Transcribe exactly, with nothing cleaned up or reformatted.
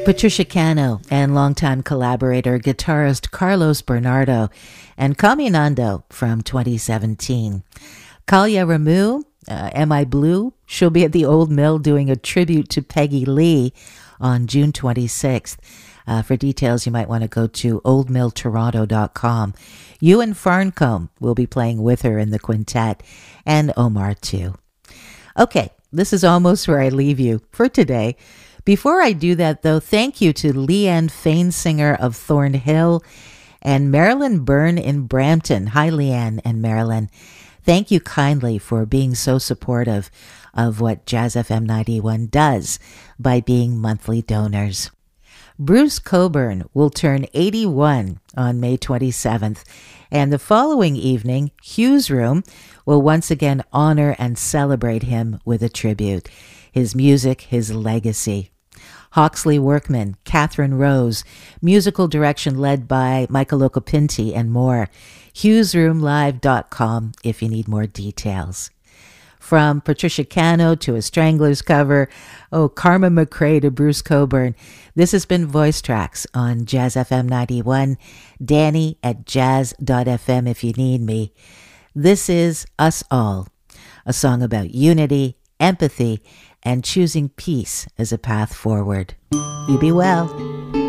Patricia Cano and longtime collaborator guitarist Carlos Bernardo and Caminando from twenty seventeen. Kalia Ramu, uh, Am I Blue? She'll be at the Old Mill doing a tribute to Peggy Lee on June twenty-sixth. Uh, for details, you might want to go to old mill toronto dot com. Ewan Farncombe will be playing with her in the quintet, and Omar too. Okay, this is almost where I leave you for today. Before I do that, though, thank you to Leanne Fainsinger of Thornhill and Marilyn Byrne in Brampton. Hi, Leanne and Marilyn. Thank you kindly for being so supportive of what Jazz F M ninety-one does by being monthly donors. Bruce Cockburn will turn eighty-one on May twenty-seventh, and the following evening, Hugh's Room will once again honor and celebrate him with a tribute. His music, his legacy. Hawksley Workman, Catherine Rose, musical direction led by Michael Ocopinti, and more. hughs room live dot com if you need more details. From Patricia Cano to a Stranglers cover, oh, Karma McRae to Bruce Cockburn, this has been Voice Tracks on Jazz F M ninety-one. Danny at jazz dot f m if you need me. This is Us All, a song about unity, empathy, and choosing peace as a path forward. You be well.